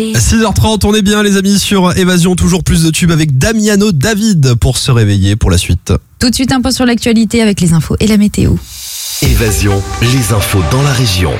6h30, on est bien les amis sur Évasion, toujours plus de tubes avec Damiano David pour se réveiller pour la suite. Tout de suite un point sur l'actualité avec les infos et la météo. Évasion, les infos dans la région.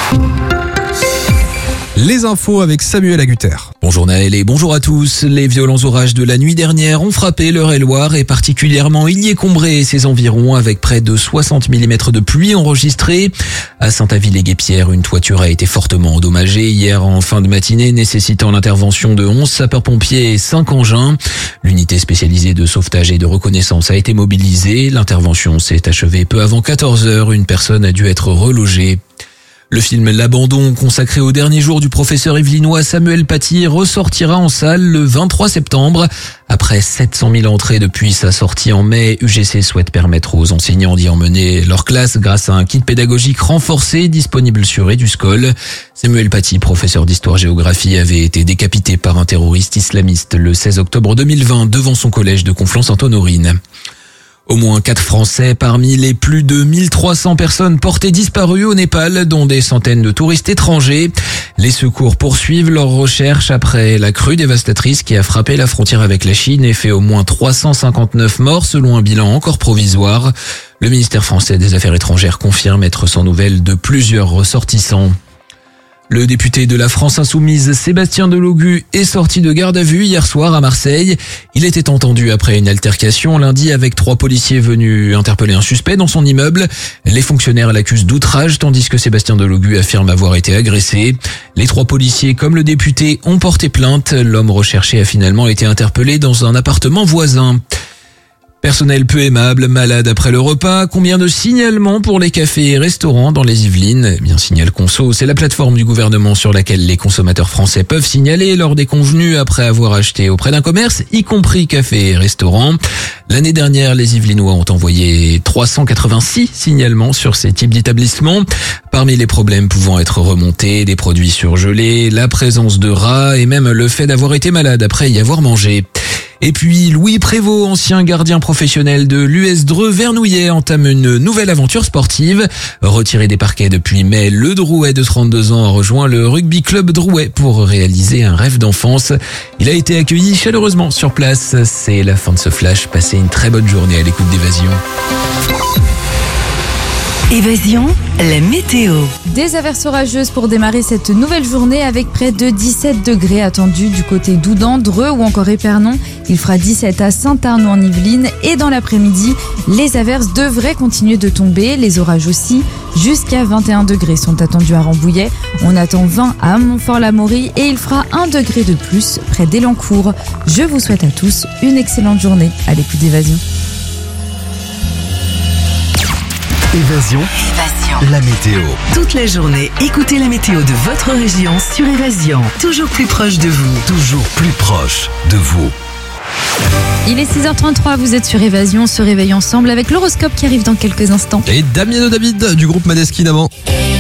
Les infos avec Samuel Agutter. Bonjour Naël et bonjour à tous. Les violents orages de la nuit dernière ont frappé l'Eure-et-Loir et particulièrement Illier-Combré et ses environs avec près de 60 mm de pluie enregistrée. À Saint-Aville-et-Guêpière, une toiture a été fortement endommagée hier en fin de matinée, nécessitant l'intervention de 11 sapeurs-pompiers et 5 engins. L'unité spécialisée de sauvetage et de reconnaissance a été mobilisée. L'intervention s'est achevée peu avant 14h. Une personne a dû être relogée. Le film L'Abandon, consacré au dernier jour du professeur yvelinois Samuel Paty, ressortira en salle le 23 septembre. Après 700 000 entrées depuis sa sortie en mai, UGC souhaite permettre aux enseignants d'y emmener leur classe grâce à un kit pédagogique renforcé disponible sur Eduscol. Samuel Paty, professeur d'histoire-géographie, avait été décapité par un terroriste islamiste le 16 octobre 2020 devant son collège de Conflans-Sainte-Honorine. Au moins 4 Français parmi les plus de 1300 personnes portées disparues au Népal, dont des centaines de touristes étrangers. Les secours poursuivent leurs recherches après la crue dévastatrice qui a frappé la frontière avec la Chine et fait au moins 359 morts selon un bilan encore provisoire. Le ministère français des Affaires étrangères confirme être sans nouvelles de plusieurs ressortissants. Le député de la France Insoumise, Sébastien Delogu, est sorti de garde à vue hier soir à Marseille. Il était entendu après une altercation lundi avec 3 policiers venus interpeller un suspect dans son immeuble. Les fonctionnaires l'accusent d'outrage tandis que Sébastien Delogu affirme avoir été agressé. Les 3 policiers, comme le député, ont porté plainte. L'homme recherché a finalement été interpellé dans un appartement voisin. Personnel peu aimable, malade après le repas, combien de signalements pour les cafés et restaurants dans les Yvelines ? Eh bien, Signal Conso, c'est la plateforme du gouvernement sur laquelle les consommateurs français peuvent signaler lors des convenus après avoir acheté auprès d'un commerce, y compris cafés et restaurants. L'année dernière, les Yvelinois ont envoyé 386 signalements sur ces types d'établissements. Parmi les problèmes pouvant être remontés, des produits surgelés, la présence de rats et même le fait d'avoir été malade après y avoir mangé. Et puis, Louis Prévost, ancien gardien professionnel de l'US Dreux Vernouillet, entame une nouvelle aventure sportive. Retiré des parquets depuis mai, le Drouais de 32 ans a rejoint le rugby club Drouais pour réaliser un rêve d'enfance. Il a été accueilli chaleureusement sur place. C'est la fin de ce flash. Passez une très bonne journée à l'écoute d'Évasion. Évasion, la météo. Des averses orageuses pour démarrer cette nouvelle journée avec près de 17 degrés attendus du côté d'Oudan, Dreux ou encore Épernon. Il fera 17 à Saint-Arnaud en Yvelines et dans l'après-midi, les averses devraient continuer de tomber, les orages aussi. Jusqu'à 21 degrés sont attendus à Rambouillet. On attend 20 à Montfort-l'Amaury et il fera 1 degré de plus près d'Elancourt. Je vous souhaite à tous une excellente journée à l'écoute d'Évasion. Évasion, la météo. Toute la journée, écoutez la météo de votre région sur Évasion. Toujours plus proche de vous. Toujours plus proche de vous. Il est 6h33, vous êtes sur Évasion, on se réveille ensemble avec l'horoscope qui arrive dans quelques instants. Et Damiano David du groupe Maneskin avant.